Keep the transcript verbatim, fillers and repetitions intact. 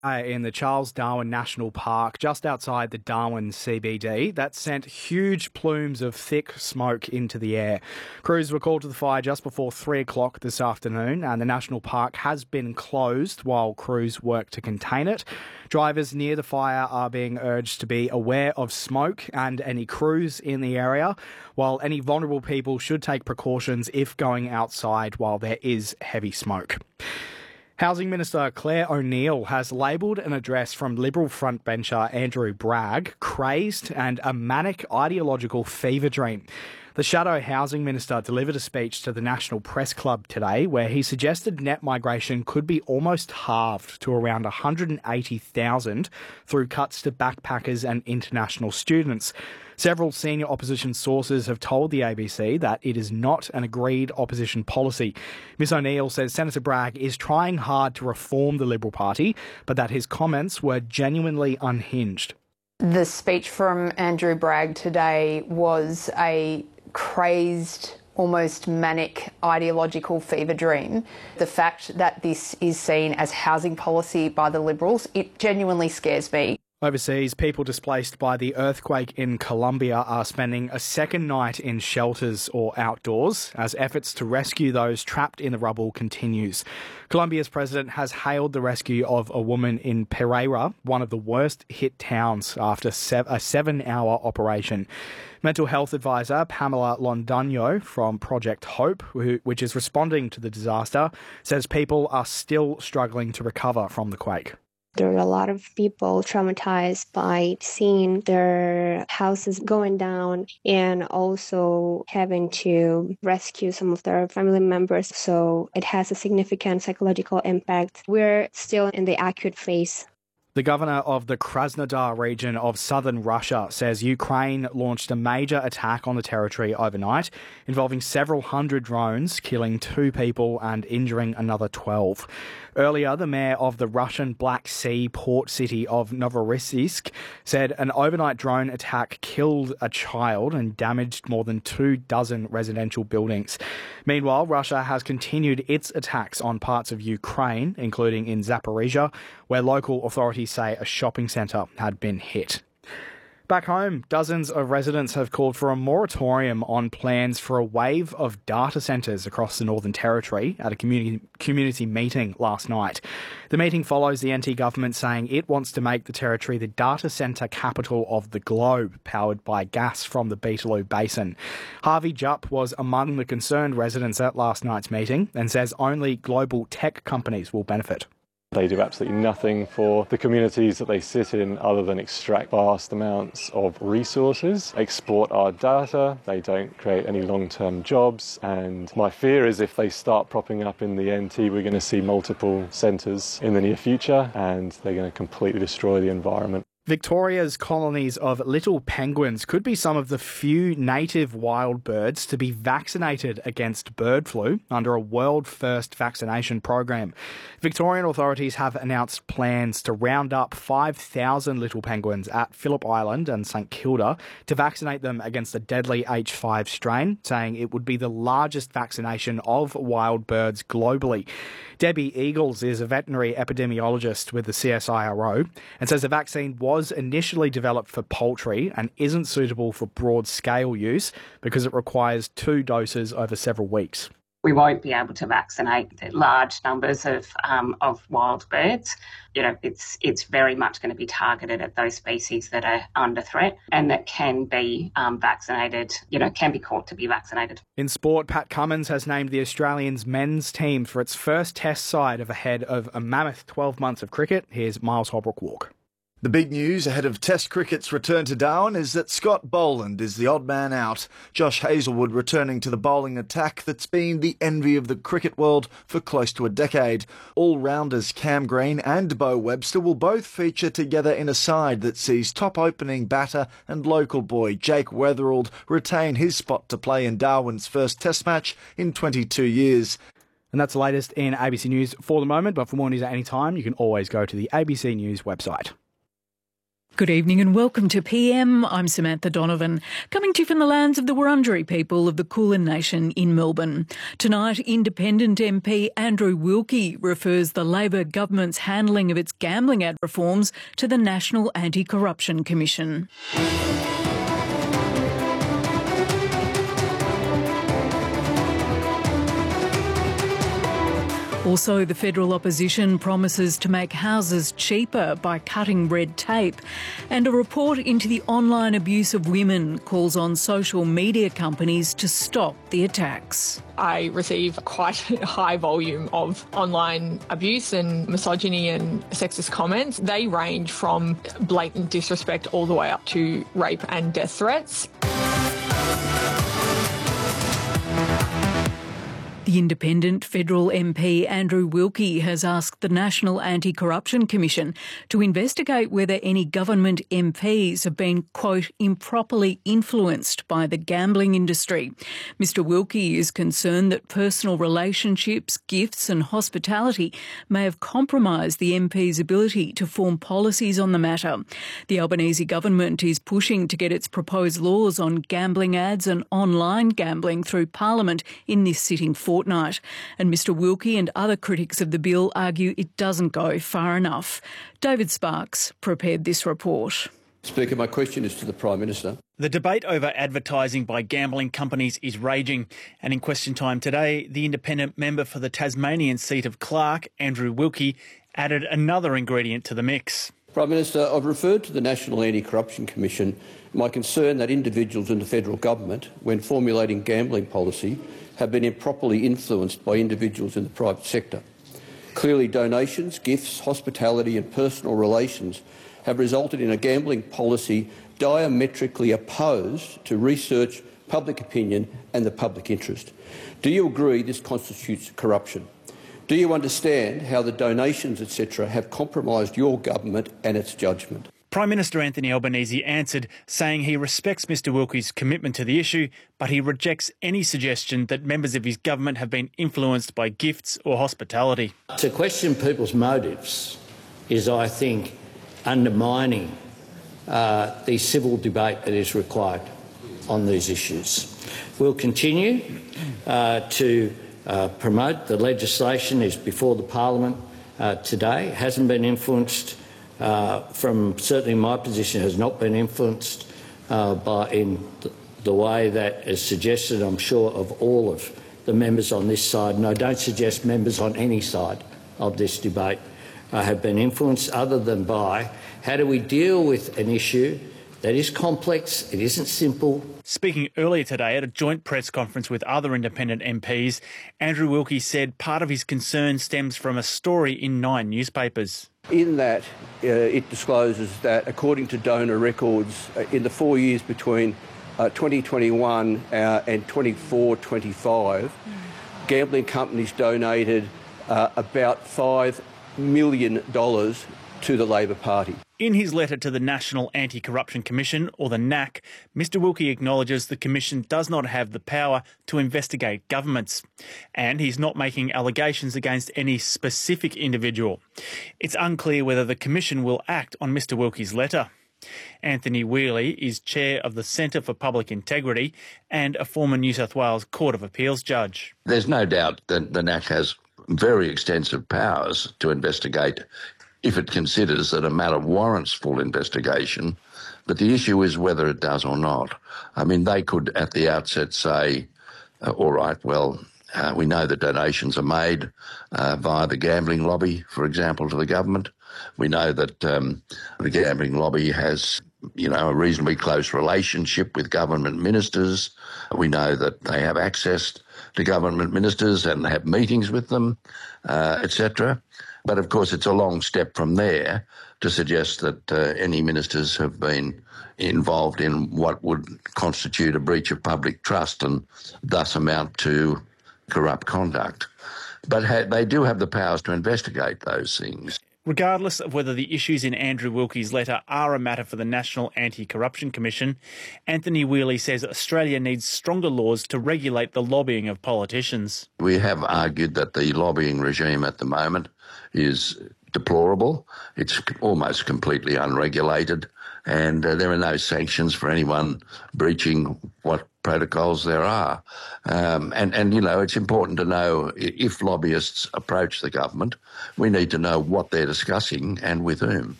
Uh, in the Charles Darwin National Park, just outside the Darwin C B D, that sent huge plumes of thick smoke into the air. Crews were called to the fire just before three o'clock this afternoon, and the national park has been closed while crews work to contain it. Drivers near the fire are being urged to be aware of smoke and any crews in the area, while any vulnerable people should take precautions if going outside while there is heavy smoke. Housing Minister Claire O'Neill has labelled an address from Liberal frontbencher Andrew Bragg crazed and a manic ideological fever dream. The Shadow Housing Minister delivered a speech to the National Press Club today where he suggested net migration could be almost halved to around one hundred eighty thousand through cuts to backpackers and international students. Several senior opposition sources have told the A B C that it is not an agreed opposition policy. Miss O'Neill says Senator Bragg is trying hard to reform the Liberal Party, but that his comments were genuinely unhinged. The speech from Andrew Bragg today was a crazed, almost manic ideological fever dream. The fact that this is seen as housing policy by the Liberals, it genuinely scares me. Overseas, people displaced by the earthquake in Colombia are spending a second night in shelters or outdoors as efforts to rescue those trapped in the rubble continues. Colombia's president has hailed the rescue of a woman in Pereira, one of the worst hit towns, after a seven-hour operation. Mental health advisor Pamela Londoño from Project Hope, which is responding to the disaster, says people are still struggling to recover from the quake. There are a lot of people traumatized by seeing their houses going down and also having to rescue some of their family members. So it has a significant psychological impact. We're still in the acute phase. The governor of the Krasnodar region of southern Russia says Ukraine launched a major attack on the territory overnight, involving several hundred drones, killing two people and injuring another twelve. Earlier, the mayor of the Russian Black Sea port city of Novorossiysk said an overnight drone attack killed a child and damaged more than two dozen residential buildings. Meanwhile, Russia has continued its attacks on parts of Ukraine, including in Zaporizhia, where local authorities say a shopping centre had been hit. Back home, dozens of residents have called for a moratorium on plans for a wave of data centres across the Northern Territory at a community community meeting last night. The meeting follows the N T government saying it wants to make the territory the data centre capital of the globe, powered by gas from the Beetaloo Basin. Harvey Jupp was among the concerned residents at last night's meeting and says only global tech companies will benefit. They do absolutely nothing for the communities that they sit in other than extract vast amounts of resources, exploit our data. They don't create any long-term jobs. And my fear is if they start propping up in the N T, we're going to see multiple centres in the near future and they're going to completely destroy the environment. Victoria's colonies of little penguins could be some of the few native wild birds to be vaccinated against bird flu under a world-first vaccination program. Victorian authorities have announced plans to round up five thousand little penguins at Phillip Island and St Kilda to vaccinate them against the deadly H five strain, saying it would be the largest vaccination of wild birds globally. Debbie Eagles is a veterinary epidemiologist with the C S I R O and says the vaccine was initially developed for poultry and isn't suitable for broad-scale use because it requires two doses over several weeks. We won't be able to vaccinate the large numbers of um, of wild birds. You know, it's it's very much going to be targeted at those species that are under threat and that can be um, vaccinated, you know, can be caught to be vaccinated. In sport, Pat Cummins has named the Australians men's team for its first test side of ahead of a mammoth twelve months of cricket. Here's Miles Holbrook-Walk. The big news ahead of Test cricket's return to Darwin is that Scott Boland is the odd man out. Josh Hazlewood returning to the bowling attack that's been the envy of the cricket world for close to a decade. All-rounders Cam Green and Beau Webster will both feature together in a side that sees top opening batter and local boy Jake Weatherald retain his spot to play in Darwin's first Test match in twenty-two years. And that's the latest in A B C News for the moment, but for more news at any time, you can always go to the A B C News website. Good evening and welcome to P M. I'm Samantha Donovan, coming to you from the lands of the Wurundjeri people of the Kulin Nation in Melbourne. Tonight, Independent M P Andrew Wilkie refers the Labor government's handling of its Gambling Act reforms to the National Anti-Corruption Commission. Also, the federal opposition promises to make houses cheaper by cutting red tape. And a report into the online abuse of women calls on social media companies to stop the attacks. I receive quite a high volume of online abuse and misogyny and sexist comments. They range from blatant disrespect all the way up to rape and death threats. The independent federal M P Andrew Wilkie has asked the National Anti-Corruption Commission to investigate whether any government M Ps have been, quote, improperly influenced by the gambling industry. Mister Wilkie is concerned that personal relationships, gifts and hospitality may have compromised the M P's ability to form policies on the matter. The Albanese government is pushing to get its proposed laws on gambling ads and online gambling through Parliament in this sitting fortnight. And Mister Wilkie and other critics of the bill argue it doesn't go far enough. David Sparks prepared this report. Speaker, my question is to the Prime Minister. The debate over advertising by gambling companies is raging, and in question time today, the independent member for the Tasmanian seat of Clark, Andrew Wilkie, added another ingredient to the mix. Prime Minister, I've referred to the National Anti-Corruption Commission my concern that individuals in the federal government, when formulating gambling policy, have been improperly influenced by individuals in the private sector. Clearly, donations, gifts, hospitality and personal relations have resulted in a gambling policy diametrically opposed to research, public opinion and the public interest. Do you agree this constitutes corruption? Do you understand how the donations, et cetera, have compromised your government and its judgment? Prime Minister Anthony Albanese answered, saying he respects Mister Wilkie's commitment to the issue, but he rejects any suggestion that members of his government have been influenced by gifts or hospitality. To question people's motives is, I think, undermining uh, the civil debate that is required on these issues. We'll continue uh, to uh, promote the legislation is before the Parliament uh, today. It hasn't been influenced Uh, from certainly my position has not been influenced uh, by in th the way that is suggested, I'm sure, of all of the members on this side. And I don't suggest members on any side of this debate uh, have been influenced, other than by how do we deal with an issue that is complex, it isn't simple. Speaking earlier today at a joint press conference with other independent M Ps, Andrew Wilkie said part of his concern stems from a story in Nine newspapers. In that, uh, it discloses that, according to donor records, uh, in the four years between uh, twenty twenty-one uh, and twenty-four twenty-five, mm. gambling companies donated uh, about five million dollars to the Labor Party. In his letter to the National Anti-Corruption Commission, or the N A C, Mister Wilkie acknowledges the Commission does not have the power to investigate governments, and he's not making allegations against any specific individual. It's unclear whether the Commission will act on Mister Wilkie's letter. Anthony Wheely is chair of the Centre for Public Integrity and a former New South Wales Court of Appeals judge. There's no doubt that the N A C has very extensive powers to investigate if it considers that a matter warrants full investigation, but the issue is whether it does or not. I mean, they could at the outset say, uh, all right, well, uh, we know that donations are made uh, via the gambling lobby, for example, to the government. We know that um, the gambling lobby has, you know, a reasonably close relationship with government ministers. We know that they have access to government ministers and have meetings with them, uh, et cetera. But, of course, it's a long step from there to suggest that uh, any ministers have been involved in what would constitute a breach of public trust and thus amount to corrupt conduct. But ha- they do have the powers to investigate those things. Regardless of whether the issues in Andrew Wilkie's letter are a matter for the National Anti-Corruption Commission, Anthony Wheely says Australia needs stronger laws to regulate the lobbying of politicians. We have argued that the lobbying regime at the moment is deplorable. It's almost completely unregulated. and uh, there are no sanctions for anyone breaching what protocols there are. Um, and, and, you know, it's important to know if lobbyists approach the government, we need to know what they're discussing and with whom.